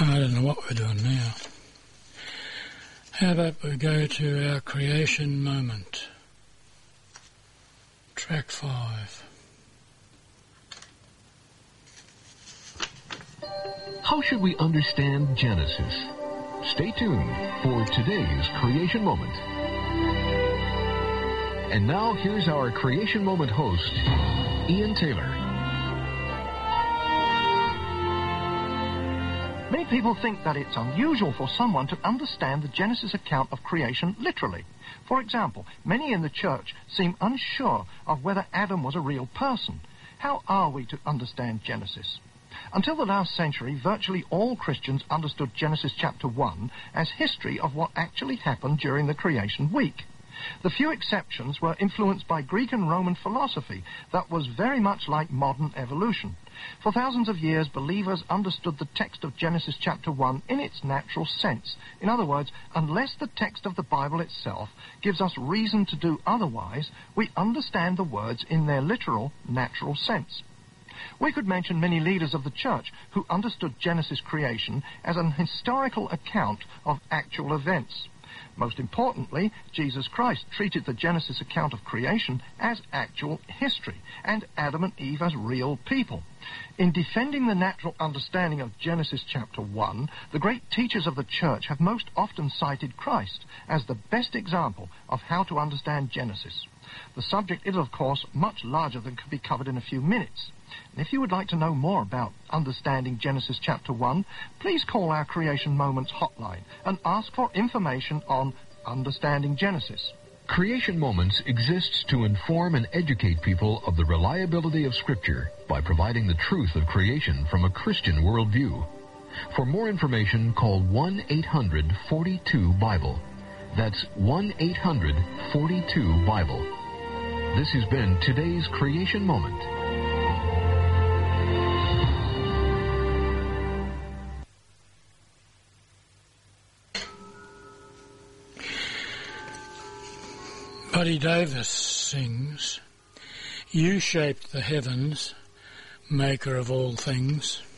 I don't know what we're doing now. How about we go to our creation moment? Track 5. How should we understand Genesis? Stay tuned for today's Creation Moment. And now here's our Creation Moment host, Ian Taylor. Many people think that it's unusual for someone to understand the Genesis account of creation literally. For example, many in the church seem unsure of whether Adam was a real person. How are we to understand Genesis? Until the last century, virtually all Christians understood Genesis chapter 1 as history of what actually happened during the creation week. The few exceptions were influenced by Greek and Roman philosophy that was very much like modern evolution. For thousands of years, believers understood the text of Genesis chapter 1 in its natural sense. In other words, unless the text of the Bible itself gives us reason to do otherwise, we understand the words in their literal, natural sense. We could mention many leaders of the church who understood Genesis creation as an historical account of actual events. Most importantly, Jesus Christ treated the Genesis account of creation as actual history, and Adam and Eve as real people. In defending the natural understanding of Genesis chapter 1, the great teachers of the church have most often cited Christ as the best example of how to understand Genesis. The subject is, of course, much larger than can be covered in a few minutes. And if you would like to know more about understanding Genesis chapter 1, please call our Creation Moments hotline and ask for information on understanding Genesis. Creation Moments exists to inform and educate people of the reliability of Scripture by providing the truth of creation from a Christian worldview. For more information, call 1-800-42-BIBLE. That's 1-800-42-BIBLE. This has been today's Creation Moment. Buddy Davis sings, "You shaped the heavens, maker of all things.